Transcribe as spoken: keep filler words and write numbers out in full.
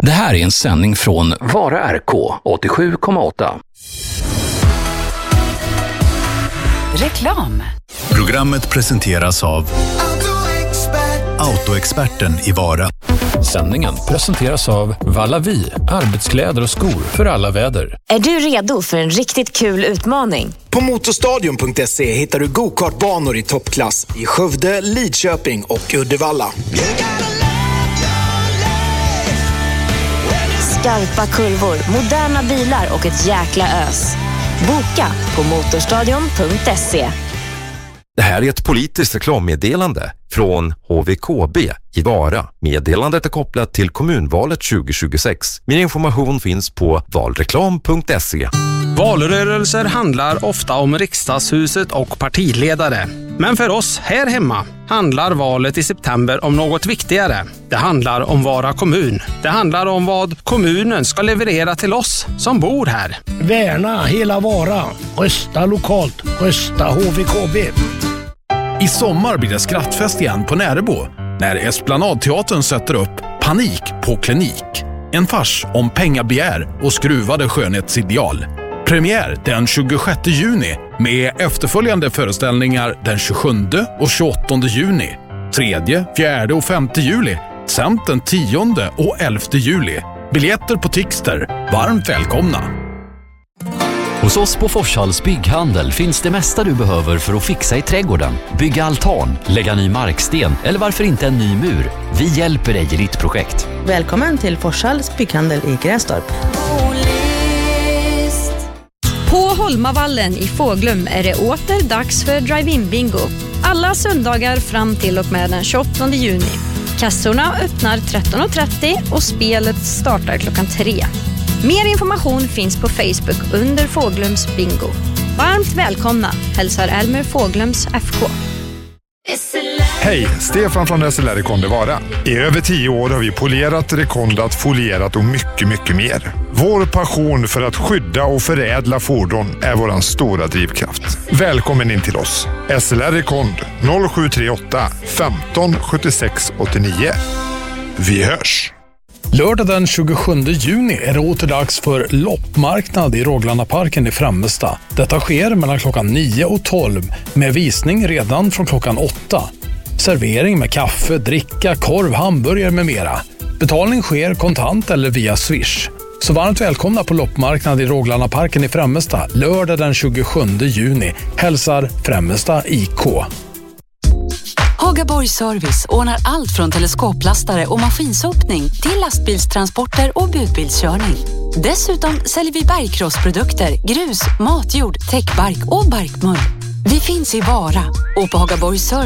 Det här är en sändning från Vara R K åttiosju komma åtta. Reklam. Programmet presenteras av Autoexperten i Vara. Sändningen presenteras av Vallavi, arbetskläder och skor för alla väder. Är du redo för en riktigt kul utmaning? På motorstadion punkt se hittar du go-kartbanor i toppklass i Skövde, Lidköping och Uddevalla. Skarpa kurvor, moderna bilar och ett jäkla ös. Boka på motorstadion punkt se. Det här är ett politiskt reklammeddelande från H V K B i Vara. Meddelandet är kopplat till kommunvalet tjugo tjugosex. Mer information finns på valreklam punkt se. Valrörelser handlar ofta om riksdagshuset och partiledare. Men för oss här hemma handlar valet i september om något viktigare. Det handlar om Vara kommun. Det handlar om vad kommunen ska leverera till oss som bor här. Värna hela Vara. Rösta lokalt. Rösta H V K B. I sommar blir det skrattfest igen på Närebo när Esplanadteatern sätter upp Panik på klinik. En fars om pengabegär och skruvade skönhetsideal. Premiär den tjugosjätte juni med efterföljande föreställningar den tjugosjunde och tjugoåttonde juni, tredje, fjärde och femte juli samt den tionde och elfte juli. Biljetter på Tixter. Varmt välkomna! Hos oss på Forshalls bygghandel finns det mesta du behöver för att fixa i trädgården. Bygga altan, lägga ny marksten eller varför inte en ny mur. Vi hjälper dig i ditt projekt. Välkommen till Forshalls bygghandel i Grästorp. På Holmavallen i Fåglum är det åter dags för drive-in bingo. Alla söndagar fram till och med den tjugoåttonde juni. Kassorna öppnar tretton och trettio och spelet startar klockan tre. Mer information finns på Facebook under Fåglums bingo. Varmt välkomna, hälsar Elmer Fåglums F K. Hej, Stefan från S L R Rekonde Vara. I över tio år har vi polerat, rekondat, folierat och mycket, mycket mer. Vår passion för att skydda och förädla fordon är våran stora drivkraft. Välkommen in till oss. S L R Rekond noll sju tre åtta femton sjuttiosex åttionio. Vi hörs! Lördag den tjugosjunde juni är det åter dags för loppmarknad i Råglanaparken i Främmesta. Detta sker mellan klockan nio och tolv med visning redan från klockan åtta. Servering med kaffe, dricka, korv, hamburgare med mera. Betalning sker kontant eller via Swish. Så varmt välkomna på loppmarknad i Råglanaparken i Främmesta lördag den tjugosjunde juni. Hälsar Främmesta I K. Hagaborg Service ordnar allt från teleskoplastare och maskinsopning till lastbilstransporter och budbilskörning. Dessutom säljer vi bergkrossprodukter, grus, matjord, täckbark och barkmull. Vi finns i Vara och på Hagaborg Service